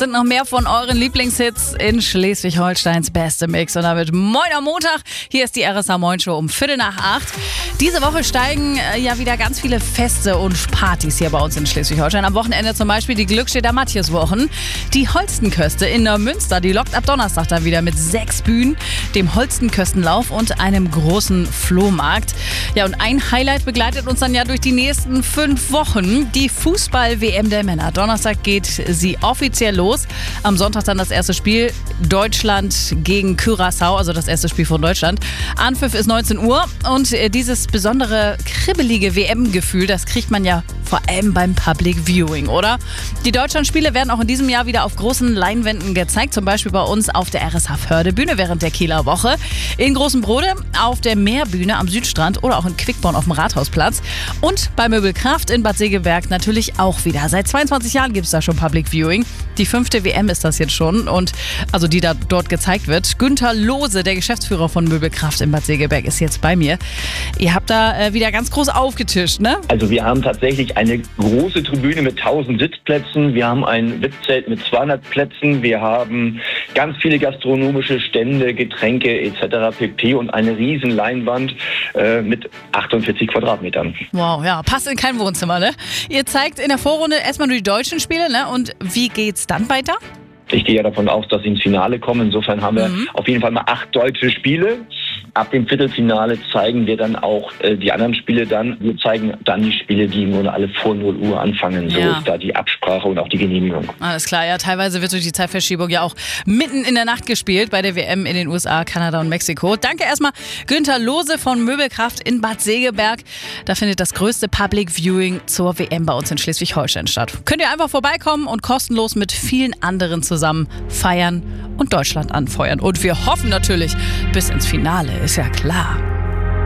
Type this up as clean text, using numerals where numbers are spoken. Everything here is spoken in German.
sind noch mehr von euren Lieblingshits in Schleswig-Holsteins beste Mix. Und damit moin am Montag. Hier ist die RSA Moin Show um 7:45. Diese Woche steigen ja wieder ganz viele Feste und Partys hier bei uns in Schleswig-Holstein. Am Wochenende zum Beispiel die Glückstädter Mathiaswochen. Die Holstenköste in Neumünster, die lockt ab Donnerstag dann wieder mit 6 Bühnen, dem Holstenköstenlauf und einem großen Flohmarkt. Ja, und ein Highlight begleitet uns dann ja durch die nächsten 5 Wochen. Die Fußball-WM der Männer. Donnerstag geht sie offiziell los. Am Sonntag dann das erste Spiel. Deutschland gegen Curaçao, also das erste Spiel von Deutschland. Anpfiff ist 19 Uhr und dieses besondere kribbelige WM-Gefühl, das kriegt man ja vor allem beim Public Viewing, oder? Die Deutschlandspiele werden auch in diesem Jahr wieder auf großen Leinwänden gezeigt, zum Beispiel bei uns auf der RSH Förde-Bühne während der Kieler Woche, in Großen Brode, auf der Meerbühne am Südstrand oder auch in Quickborn auf dem Rathausplatz und bei Möbelkraft in Bad Segeberg natürlich auch wieder. Seit 22 Jahren gibt es da schon Public Viewing. Die 5. WM ist das jetzt schon und also die da dort gezeigt wird. Günther Lohse, der Geschäftsführer von Möbelkraft in Bad Segeberg, ist jetzt bei mir. Ihr habt da wieder ganz groß aufgetischt, ne? Also wir haben tatsächlich eine große Tribüne mit 1000 Sitzplätzen. Wir haben ein VIP-Zelt mit 200 Plätzen. Wir haben ganz viele gastronomische Stände, Getränke etc. pp. Und eine riesen Leinwand mit 48 Quadratmetern. Wow, ja, passt in kein Wohnzimmer, ne? Ihr zeigt in der Vorrunde erstmal nur die deutschen Spiele, ne? Und wie geht's dann weiter? Ich gehe ja davon aus, dass sie ins Finale kommen. Insofern haben wir auf jeden Fall mal 8 deutsche Spiele. Ab dem Viertelfinale zeigen wir dann auch die anderen Spiele dann. Wir zeigen dann die Spiele, die nur alle vor 0 Uhr anfangen. So ist da die Absprache und auch die Genehmigung. Alles klar, ja, teilweise wird durch die Zeitverschiebung ja auch mitten in der Nacht gespielt bei der WM in den USA, Kanada und Mexiko. Danke erstmal Günther Lohse von Möbelkraft in Bad Segeberg. Da findet das größte Public Viewing zur WM bei uns in Schleswig-Holstein statt. Könnt ihr einfach vorbeikommen und kostenlos mit vielen anderen zusammen feiern und Deutschland anfeuern. Und wir hoffen natürlich bis ins Finale, ist ja klar.